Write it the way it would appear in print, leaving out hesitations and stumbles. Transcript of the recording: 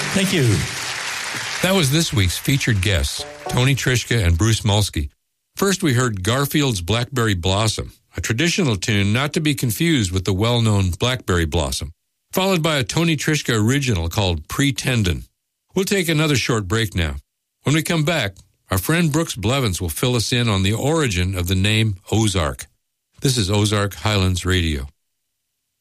Thank you. That was this week's featured guests, Tony Trischka and Bruce Molsky. First, we heard Garfield's Blackberry Blossom, a traditional tune not to be confused with the well-known Blackberry Blossom, followed by a Tony Trischka original called Pretendin'. We'll take another short break now. When we come back, our friend Brooks Blevins will fill us in on the origin of the name Ozark. This is Ozark Highlands Radio.